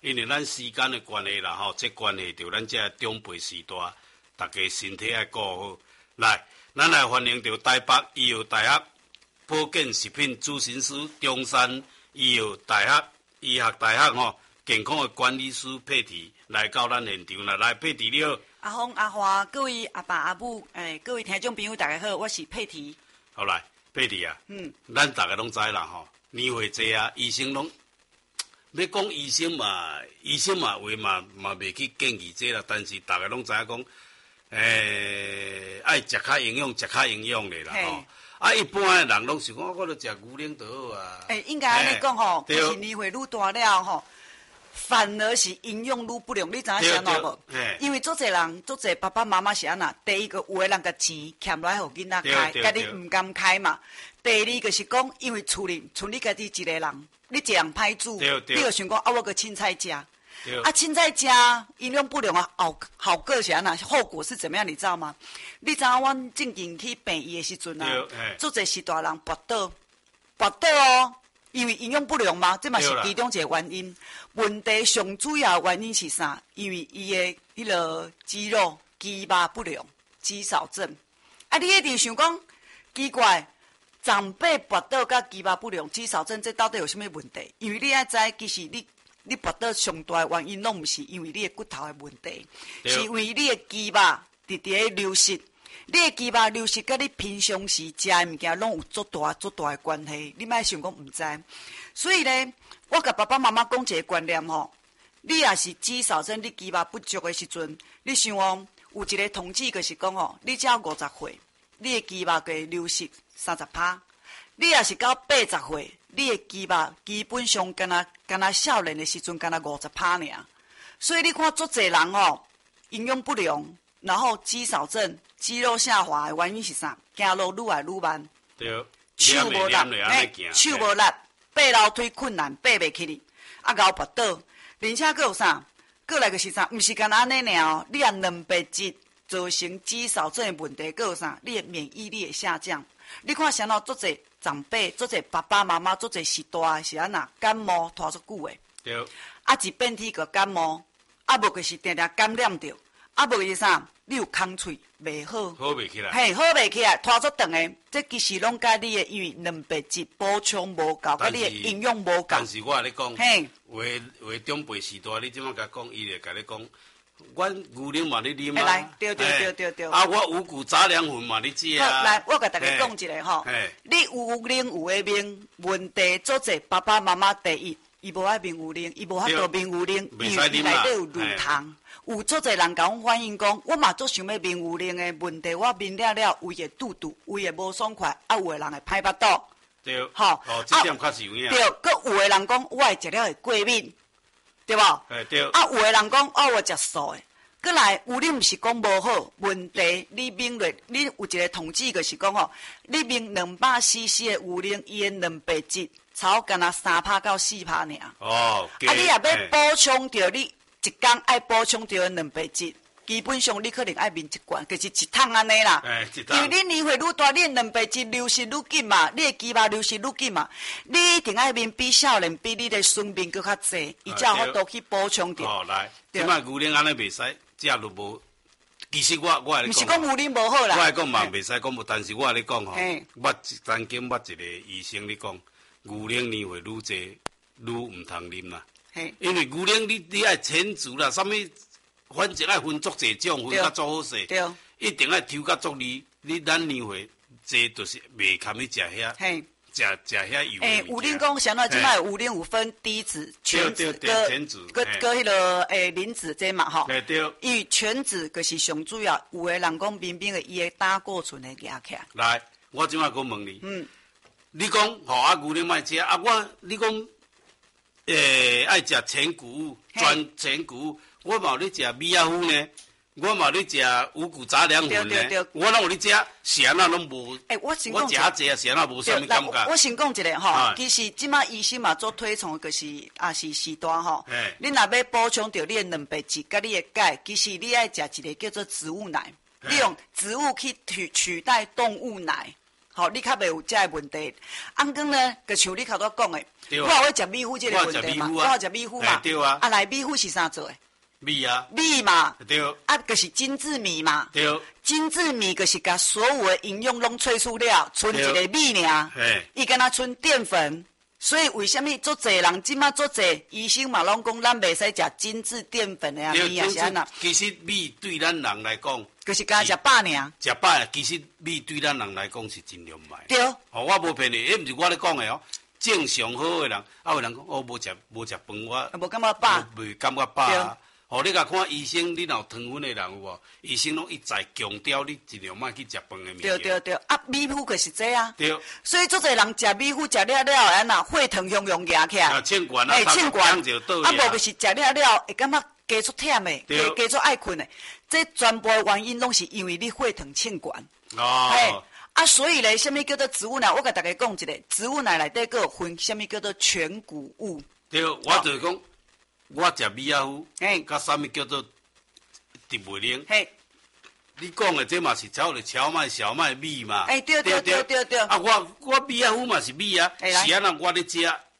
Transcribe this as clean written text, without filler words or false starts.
因为咱时间的关系啦，这关系到咱这长辈时代，大家身体要顾好。来，咱来欢迎到台北医药大学保健食品主任师中山医药大学医学大学健康的管理师佩缇来到咱现场啦。来，佩缇你好。 阿峰、阿华，各位阿爸、阿母，各位听众朋友，大家好，我是佩缇。 好来，佩缇啊，咱大家拢知啦年岁济啊，医生拢要讲医生嘛话嘛袂去建议这啦，但是大家拢知影讲，爱食较营养的啦一般的人拢是讲，我著食牛奶就好啊。 应该安尼讲就是年岁愈大了反而是营养愈不良。你知影啥喏无？因为足侪人，足侪爸爸妈妈是安那。第一个，有的人甲钱欠来，互囡仔开，家己唔甘开嘛。第二个是讲，因为厝里剩你家己一个人，你这样歹煮，你就想讲我个凊彩食。凊彩食营养不良好果是安那，后果是怎么样？你知道吗？你知影阮正经去病医的时阵啊，足侪是大人跋倒因为营养不良嘛，这嘛是其中一个原因。问题上主要的原因是啥？因为伊的迄个肌肉、肌肉不良、肌少症。你一定想讲奇怪，长辈跋倒甲肌肉不良、肌少症，这到底有什么问题？因为你爱知，其实你跋倒上大的原因，拢毋是因为你的骨头的问题，是因为你的肌肉直直流失。你的肌肉流失，甲你平常时食的物件，拢有足大的关系。你莫想讲毋知。所以呢，我甲爸爸妈妈讲一个观念你也是肌少症，你肌肉不足的时阵，你想有一个统计就是讲你只要50岁，你的肌肉会流失30%。你也是到80岁，你的肌肉基本上敢若少年的时阵敢若50%尔。所以你看足侪人营养不良，然后肌少症。肌肉下滑的原因是啥？走路愈来愈慢，手无力，手无力，爬楼梯困难，爬袂起哩，咬跋倒。而且佫有啥？佫来个是啥？毋是干安尼尔你蛋白质造成肌少症的问题，佫有啥？你的免疫力会下降。你看啥足侪长辈，足侪爸爸妈妈，足侪时大是安那感冒拖足久的。 对。 一变天个感冒，无就是定定感染着，无就是啥？你有空喙袂好， 好袂起来， 好袂起来，拖足长的，这其实拢甲你的因为蛋白质补充无够，甲你的营养无够。 但是我跟你讲，为长辈时代，你即马甲讲，伊就甲你讲，阮牛奶嘛你啉啊， 对。 我五谷杂粮粉嘛你食啊。 来，我甲大家讲一个你有奶有的面，问题做者爸爸妈妈第一，伊无爱面有奶，伊无法度面有奶，因为内底有乳糖。有足侪人甲阮反映讲，我嘛足想要面有奶的问题，我面了胃会肚肚，胃会无爽快，有的人会歹腹肚。 对，这点确实有影。 对，佮有的人讲，我会食了会过敏，对无？ 对。 有的人讲，我食素的。佮来，有你毋是讲无好，问题你面落，你有一个统计就是讲你面200cc 的有奶，伊的蛋白质超干那3%到4%尔。你也要补充着你。一天爱补充到蛋白质，基本上你可能爱面一罐，就是一桶安尼啦。因为你年岁愈大，你的蛋白质流失愈紧嘛，你的肌肉流失愈紧嘛，你一定爱面比少年比你的孙面搁较济，伊才有法度去补充到。 来，即摆牛奶安尼袂使，食都无。其实我来讲， 毋是讲牛奶无好啦。 我来讲嘛，袂使讲无，但是我来讲我曾经捌一个医生咧讲，牛奶年岁愈济，愈毋通啉啦。因为牛奶你爱千足啦，啥物反正爱分足侪种，分较足好势，一定爱抽较足哩。咱年岁这就是袂堪去食遐，食遐油。 有恁讲啥？即摆有恁有分低脂、全脂、搁迄个磷脂这嘛对。 因为全脂就是上主要，有的人讲明明的伊的胆固醇会压起来。 来，我即摆讲问你，你讲牛奶莫食你讲。爱食全谷物，全全谷物。我嘛有咧食米仔糊呢，我嘛有咧食五谷杂粮粉呢。我拢有咧食，是安那拢无。我食较济啊，是安那无啥物感觉。 我先讲一个其实即马医生嘛做推崇，就是是时代你若要补充到你的蛋白质，甲你的钙，其实你爱食一个叫做植物奶，你用植物去取代动物奶。 吼，你较袂有这个问题。红光呢，就像你头拄讲的，我有食米糊这个问题嘛，我有食米糊嘛， 对啊。 啊，来米糊是啥做的？ 米啊， 米嘛， 对。 啊，就是精致米嘛， 对。 精致米就是甲所有的营养拢萃取了，剩一个米尔，伊敢若剩淀粉。所以为什么足侪人即马足侪医生嘛拢讲，咱袂使食精致淀粉的米啊？是安那？ 其实米对咱人来讲， 就是敢食饱尔。 食饱，其实米对咱人来讲是尽量歹。 对。 我无骗你，迄毋是我咧讲的哦。正常好的人，有人讲我无食饭，我无感觉饱， 袂感觉饱啊。你甲看医生，你若有糖分的人有无？医生拢一再强调你尽量莫去食饭的物件。 对，啊，米糊就是这啊。 对。 所以足侪人食米糊食了安那血糖汹涌压起来。 欠管啊， 欠管。啊， 无就是食了会感觉加出忝的，加出爱困的。这全部原因拢是因为你血糖欠管。 哦。 啊，所以咧，什么叫做植物奶？我甲大家讲一个，植物奶内底个分什么叫做全谷物。 对，我就是讲。我食米仔糊，甲啥物叫做植物奶？你讲的这嘛是炒的荞麦、小麦米嘛？ 对。 啊，我米仔糊嘛是米啊，是安那我咧食，